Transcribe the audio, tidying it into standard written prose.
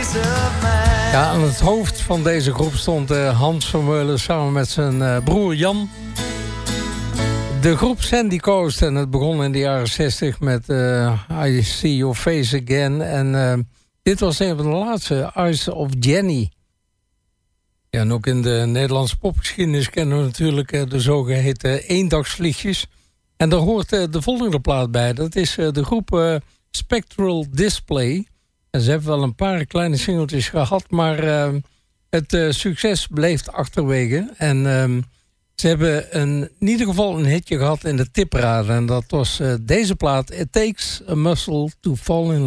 Ja, aan het hoofd van deze groep stond Hans Vermeulen samen met zijn broer Jan. De groep Sandy Coast, en het begon in de jaren 60 met I See Your Face Again. En dit was een van de laatste, Eyes of Jenny. Ja, en ook in de Nederlandse popgeschiedenis kennen we natuurlijk de zogeheten eendagsvliegjes. En daar hoort de volgende plaat bij. Dat is de groep Spectral Display. En ze hebben wel een paar kleine singeltjes gehad, maar het succes bleef achterwege. En ze hebben in ieder geval een hitje gehad in de tipraden. En dat was deze plaat, It Takes a Muscle to Fall in Love.